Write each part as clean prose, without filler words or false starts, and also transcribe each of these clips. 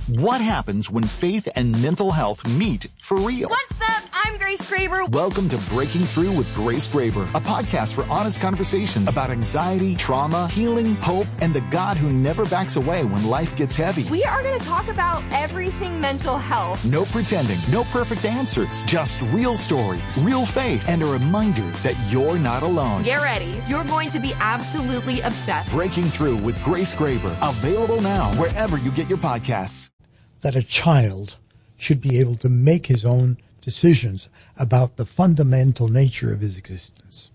What happens when faith and mental health meet for real? What's up? I'm Grace Graber. Welcome to Breaking Through with Grace Graber, a podcast for honest conversations about anxiety, trauma, healing, hope, and the God who never backs away when life gets heavy. We are going to talk about everything mental health. No pretending, no perfect answers, just real stories, real faith, and a reminder that you're not alone. Get ready. You're going to be absolutely obsessed. Breaking Through with Grace Graber, available now wherever you get your podcasts. That a child should be able to make his own decisions about the fundamental nature of his existence.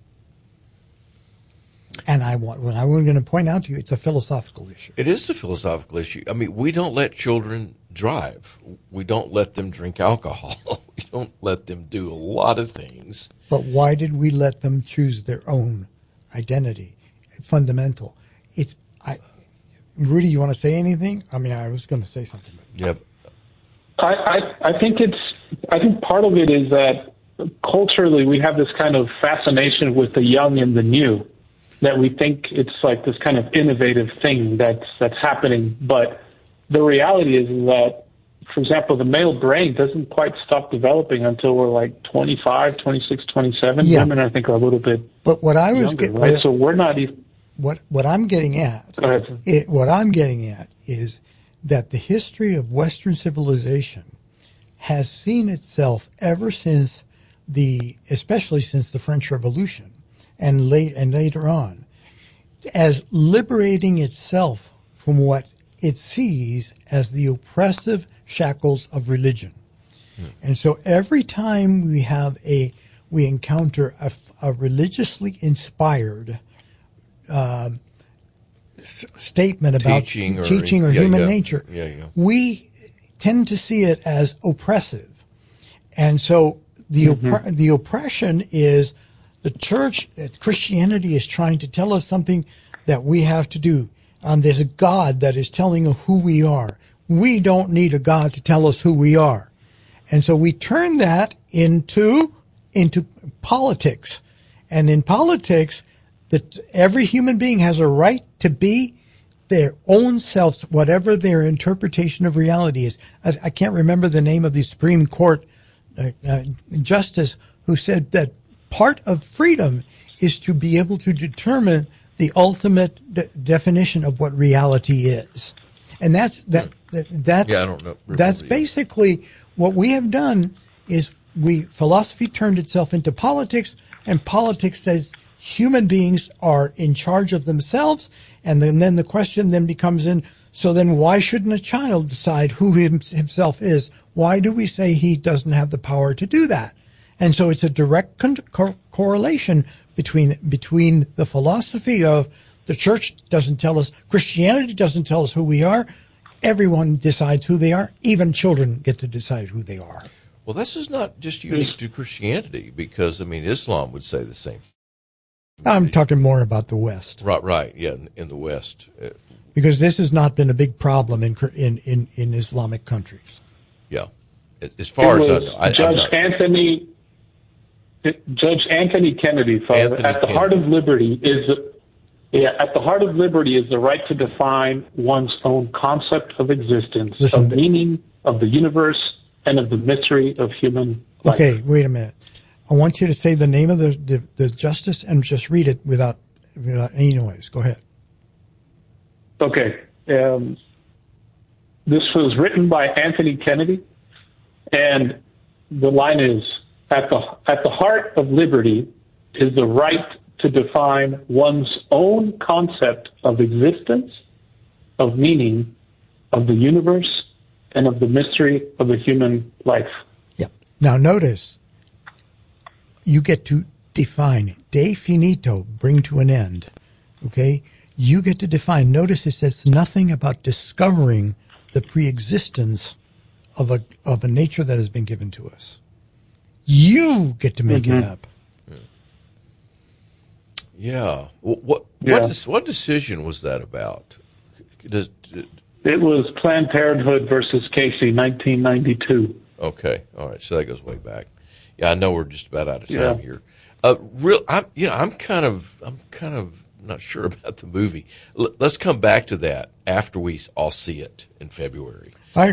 And what I'm going to point out to you, it's a philosophical issue. It is a philosophical issue. I mean, we don't let children drive. We don't let them drink alcohol. We don't let them do a lot of things. But why did we let them choose their own identity? It's fundamental. Rudy, you want to say anything? I mean, I was going to say something. Yep. I think part of it is that culturally we have this kind of fascination with the young and the new, that we think it's like this kind of innovative thing that's happening. But the reality is that, for example, the male brain doesn't quite stop developing until we're like 25, 26, 27. Yeah. Women, I think, are a little bit but what I was younger, right? So we're not even... What I'm getting at, is that the history of Western civilization has seen itself ever since especially since the French Revolution and later on, as liberating itself from what it sees as the oppressive shackles of religion. And so every time we encounter a religiously inspired statement about teaching or human nature, we tend to see it as oppressive. And so the oppression is the church, Christianity is trying to tell us something that we have to do. There's a God that is telling us who we are. We don't need a God to tell us who we are. And so we turn that into politics. And in politics, that every human being has a right to be their own selves, whatever their interpretation of reality is. I can't remember the name of the Supreme Court justice who said that part of freedom is to be able to determine the ultimate definition of what reality is. And that's I don't know. That's basically what we have done. Is philosophy turned itself into politics, and politics says human beings are in charge of themselves, and then the question then becomes so then why shouldn't a child decide who himself is? Why do we say he doesn't have the power to do that? And so it's a direct correlation between the philosophy of the church doesn't tell us, Christianity doesn't tell us who we are. Everyone decides who they are. Even children get to decide who they are. Well, this is not just unique to Christianity, because, I mean, Islam would say the same. I'm talking more about the West. Right, yeah, in the West. Because this has not been a big problem in Islamic countries. Yeah. As far as I know. Judge Anthony Kennedy, Father, at the heart of liberty is the right to define one's own concept of existence, of meaning, of the universe, and of the mystery of human life. Okay, wait a minute. I want you to say the name of the justice and just read it without any noise. Go ahead. Okay. This was written by Anthony Kennedy, and the line is, at the heart of liberty is the right to define one's own concept of existence, of meaning, of the universe, and of the mystery of the human life. Yeah. Now notice, you get to define it. De finito, bring to an end. Okay? You get to define. Notice it says nothing about discovering the preexistence of a nature that has been given to us. You get to make it up. Yeah. What decision was that about? It was Planned Parenthood versus Casey, 1992. Okay. All right. So that goes way back. Yeah, I know we're just about out of time here. I'm kind of not sure about the movie. Let's come back to that after we all see it in February.